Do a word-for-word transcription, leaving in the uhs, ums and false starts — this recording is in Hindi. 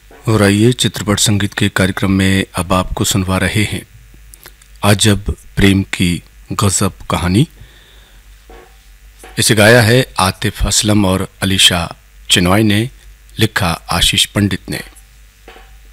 और आइए चित्रपट संगीत के कार्यक्रम में अब आपको सुनवा रहे हैं अजब प्रेम की गजब कहानी। इसे गाया है आतिफ असलम और अलीशा चिनॉय ने, लिखा आशीष पंडित ने।